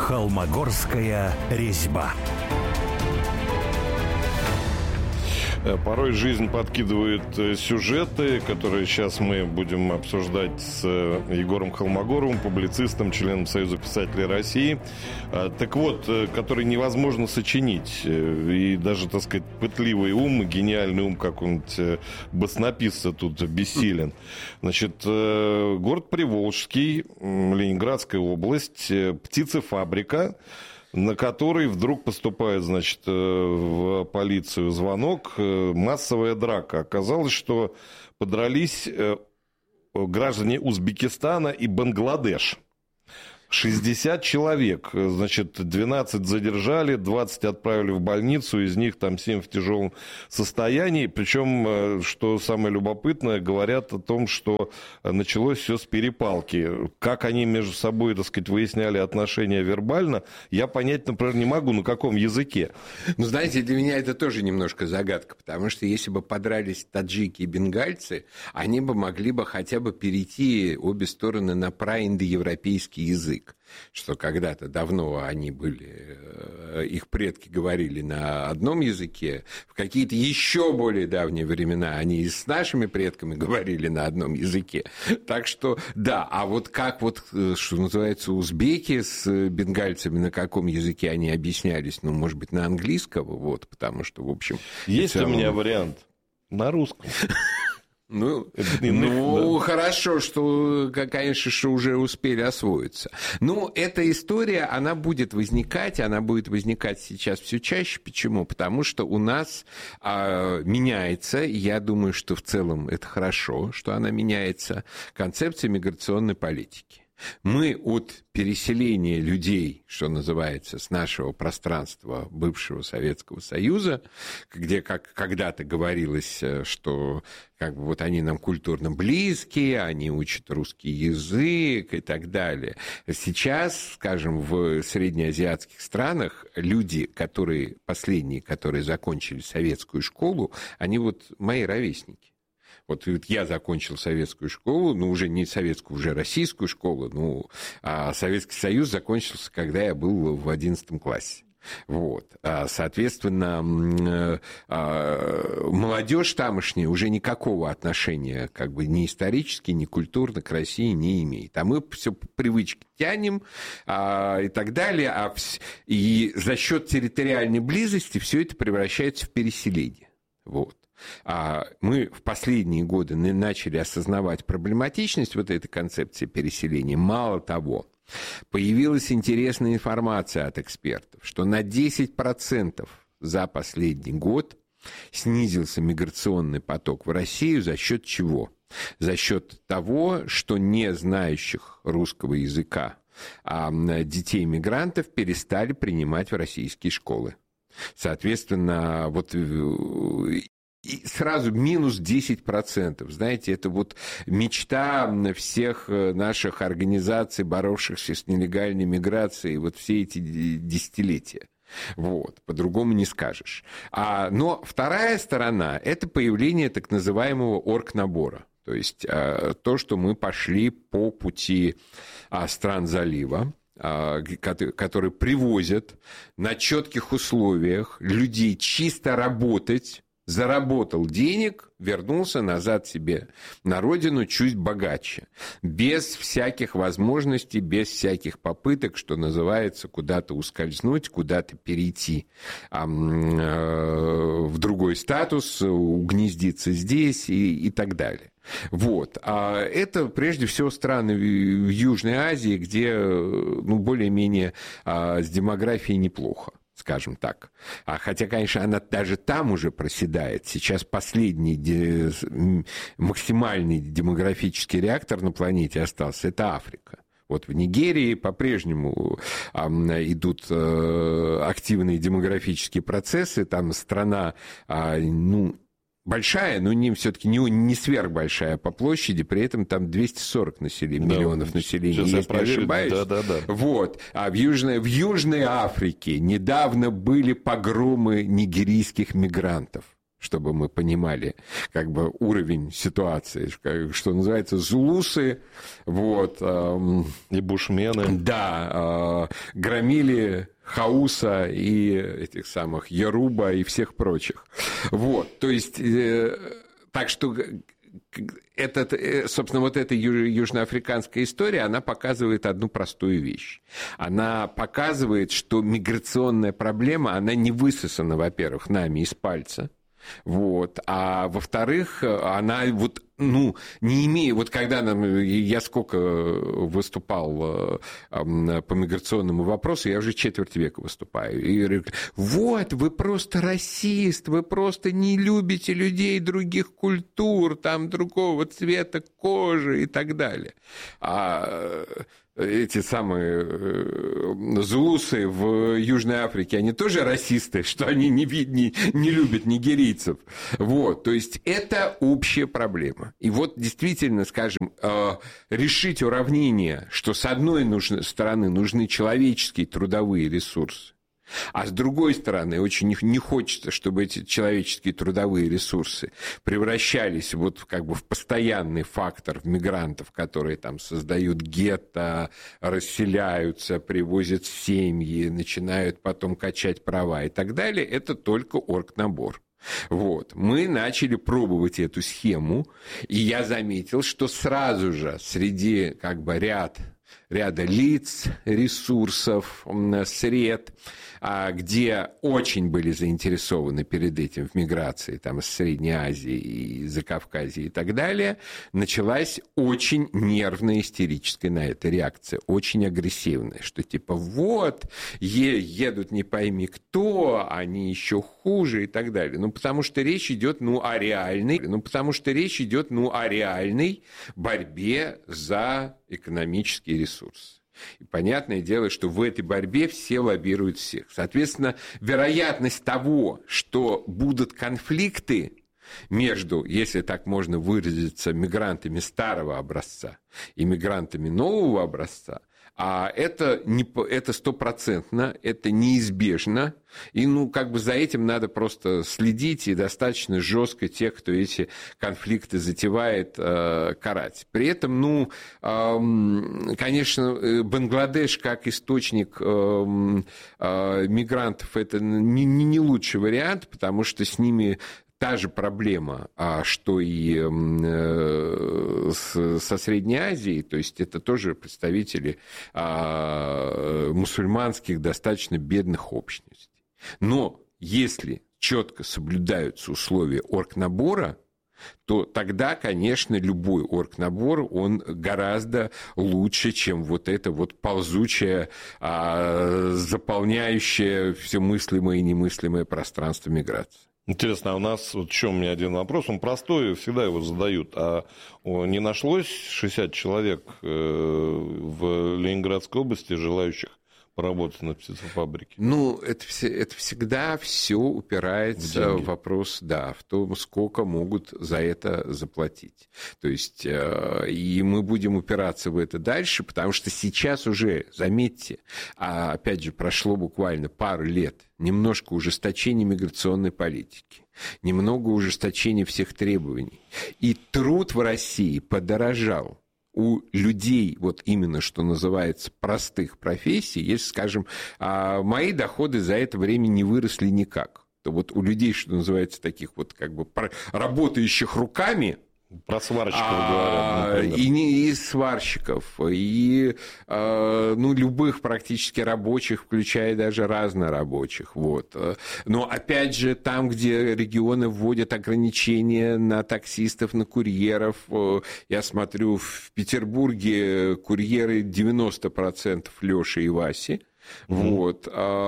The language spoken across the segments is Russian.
Холмогорская резьба. Порой жизнь подкидывает сюжеты, которые сейчас мы будем обсуждать с Егором Холмогоровым, публицистом, членом Союза писателей России. Так вот, который невозможно сочинить. И даже, так сказать, пытливый ум, гениальный ум какого-нибудь баснописца тут бессилен. Значит, город Приволжский, Ленинградская область, птицефабрика, на который вдруг поступает, значит, в полицию звонок, массовая драка. Оказалось, что подрались граждане Узбекистана и Бангладеш. 60 человек, значит, 12 задержали, 20 отправили в больницу, из них там 7 в тяжелом состоянии. Причем, что самое любопытное, говорят о том, что началось все с перепалки. Как они между собой, так сказать, выясняли отношения вербально, я понять, например, не могу, на каком языке. Ну, знаете, для меня это тоже немножко загадка, потому что если бы подрались таджики и бенгальцы, они бы могли бы хотя бы перейти обе стороны на праиндоевропейский язык. Что когда-то давно они были, их предки говорили на одном языке, в какие-то еще более давние времена они и с нашими предками говорили на одном языке. Так что, да, а вот как вот, что называется, узбеки с бенгальцами, на каком языке они объяснялись, ну, может быть, на английском, вот, потому что, в общем... Есть у меня вариант на русском. Ну, хорошо, что, конечно, что уже успели освоиться. Но эта история, она будет возникать сейчас все чаще. Почему? Потому что у нас меняется, и я думаю, что в целом это хорошо, что она меняется, концепция миграционной политики. Мы от переселения людей, что называется, с нашего пространства бывшего Советского Союза, где как когда-то говорилось, что как бы вот они нам культурно близкие, они учат русский язык и так далее. Сейчас, скажем, в среднеазиатских странах люди, последние, которые закончили советскую школу, они вот мои ровесники. Вот я закончил советскую школу, ну, уже не советскую, уже российскую школу, а Советский Союз закончился, когда я был в 11 классе. Вот. Соответственно, молодежь тамошняя уже никакого отношения как бы ни исторически, ни культурно к России не имеет. А мы все привычки тянем и так далее. И за счет территориальной близости все это превращается в переселение. Вот. Мы в последние годы начали осознавать проблематичность вот этой концепции переселения. Мало того, появилась интересная информация от экспертов, что на 10% за последний год снизился миграционный поток в Россию за счет чего? За счет того, что не знающих русского языка детей-мигрантов перестали принимать в российские школы. Соответственно, вот... И сразу минус 10%. Знаете, это вот мечта всех наших организаций, боровшихся с нелегальной миграцией, вот все эти десятилетия. Вот, по-другому не скажешь. Но вторая сторона – это появление так называемого оргнабора. То есть то, что мы пошли по пути стран залива, которые привозят на четких условиях людей чисто работать, заработал денег, вернулся назад себе на родину чуть богаче, без всяких возможностей, без всяких попыток, что называется, куда-то ускользнуть, куда-то перейти в другой статус, угнездиться здесь и так далее. Вот. Это прежде всего страны в Южной Азии, где более-менее с демографией неплохо, скажем так. Хотя, конечно, она даже там уже проседает. Сейчас последний максимальный демографический реактор на планете остался – это Африка. Вот в Нигерии по-прежнему идут активные демографические процессы. Там страна, большая, но все-таки не сверхбольшая по площади, при этом там 240 миллионов населения, если не ошибаюсь. Да. Вот. А в Южной Африке недавно были погромы нигерийских мигрантов. чтобы мы понимали как бы уровень ситуации, что называется, зулусы, вот. И бушмены. Да, громили Хауса и этих самых Яруба и всех прочих. Вот, то есть, так что... собственно, вот эта южноафриканская история, она показывает одну простую вещь. Она показывает, что миграционная проблема, она не высосана, во-первых, нами из пальца. Вот. А во-вторых, она вот, не имеет... Вот когда я сколько выступал по миграционному вопросу, я уже четверть века выступаю. И говорю, вот, вы просто расист, вы просто не любите людей других культур, там, другого цвета кожи и так далее. А эти самые зулусы в Южной Африке, они тоже расисты, что они не любят нигерийцев. Вот, то есть это общая проблема. И вот действительно, скажем, решить уравнение, что с одной стороны нужны человеческие трудовые ресурсы, а с другой стороны, очень не хочется, чтобы эти человеческие трудовые ресурсы превращались вот как бы в постоянный фактор мигрантов, которые там создают гетто, расселяются, привозят семьи, начинают потом качать права и так далее. Это только оргнабор. Вот. Мы начали пробовать эту схему, и я заметил, что сразу же среди как бы ряда лиц, ресурсов, сред, где очень были заинтересованы перед этим в миграции там, из Средней Азии и Закавказья и так далее, началась очень нервная, истерическая на это реакция, очень агрессивная, что типа вот, едут не пойми кто, они еще хуже и так далее. Потому что речь идет о реальной борьбе за экономические ресурсы. И понятное дело, что в этой борьбе все лоббируют всех. Соответственно, вероятность того, что будут конфликты между, если так можно выразиться, мигрантами старого образца и мигрантами нового образца, это стопроцентно, это неизбежно, и как бы за этим надо просто следить и достаточно жестко тех, кто эти конфликты затевает, карать. При этом, конечно, Бангладеш как источник мигрантов это не лучший вариант, потому что с ними та же проблема, что и со Средней Азией, то есть это тоже представители мусульманских достаточно бедных общностей. Но если четко соблюдаются условия оргнабора, то тогда, конечно, любой оргнабор, он гораздо лучше, чем вот это вот ползучее, заполняющее все мыслимое и немыслимое пространство миграции. Интересно, а у нас, вот еще у меня один вопрос, он простой, всегда его задают, не нашлось 60 человек в Ленинградской области, желающих поработать на птицефабрике? Это всегда все упирается в вопрос, в том, сколько могут за это заплатить. То есть, и мы будем упираться в это дальше, потому что сейчас уже, заметьте, опять же, прошло буквально пару лет, немножко ужесточения миграционной политики, немного ужесточения всех требований. И труд в России подорожал. У людей, вот именно что называется, простых профессий, если, скажем, мои доходы за это время не выросли никак, то вот у людей, что называется, таких вот как бы работающих руками, про сварщиков говорят, и сварщиков, и любых практически рабочих, включая даже разнорабочих. Вот. Но опять же, там, где регионы вводят ограничения на таксистов, на курьеров, я смотрю, в Петербурге курьеры 90% Лёши и Васи. Вот.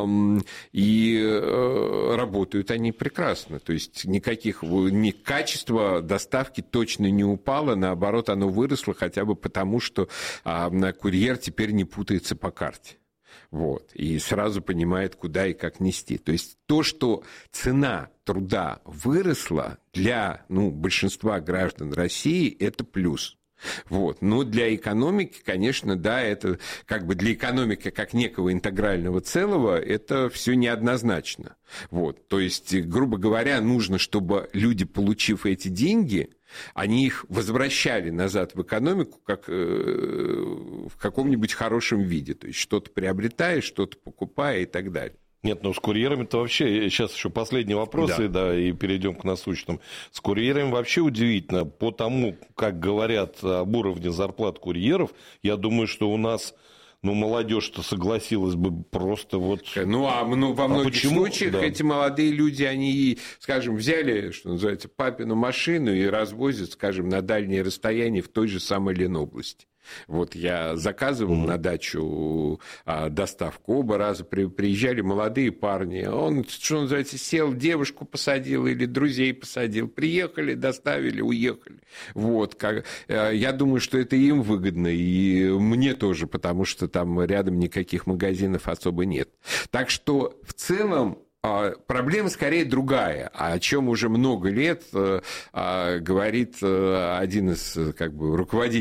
И работают они прекрасно. То есть качество доставки точно не упало, наоборот, оно выросло хотя бы потому, что курьер теперь не путается по карте. Вот. И сразу понимает, куда и как нести. То есть то, что цена труда выросла для большинства граждан России, это плюс. Вот. Но для экономики, конечно, да, это как бы для экономики как некого интегрального целого это все неоднозначно. Вот. То есть, грубо говоря, нужно, чтобы люди, получив эти деньги, они их возвращали назад в экономику как в каком-нибудь хорошем виде. То есть, что-то приобретая, что-то покупая и так далее. Нет, ну с курьерами-то вообще, сейчас еще последние вопросы, да, и перейдем к насущным. С курьерами вообще удивительно, по тому, как говорят об уровне зарплат курьеров, я думаю, что у нас, молодежь-то согласилась бы просто вот... во многих случаях эти молодые люди, они, скажем, взяли, что называется, папину машину и развозят, скажем, на дальние расстояния в той же самой Ленобласти. Вот я заказывал на дачу доставку, оба раза приезжали молодые парни, он, что называется, сел, девушку посадил или друзей посадил, приехали, доставили, уехали. Вот, я думаю, что это им выгодно, и мне тоже, потому что там рядом никаких магазинов особо нет. Так что в целом проблема скорее другая, о чем уже много лет говорит один из руководителей